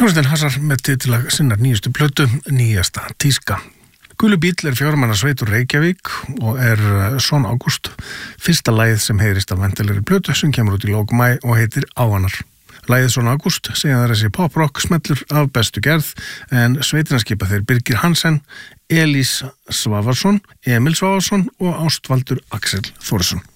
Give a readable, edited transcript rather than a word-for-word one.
Hljómsveitin Hasar með titla sinnar nýjustu plötu, Nýjasta tíska. Gulu bíll 4 manna sveit úr Reykjavík og Son Ágúst, fyrsta lagið sem heyrist af vendilegri plötu sem kemur út í lok maí og heitir Ávanar. Lagið Son Ágúst segja þær þessi pop-rock smellur af bestu gerð en sveitina skipa þeir Birgir Hansen, Elís Svavarsson, Emil Svavarsson og Ástvaldur Axel Þórsson.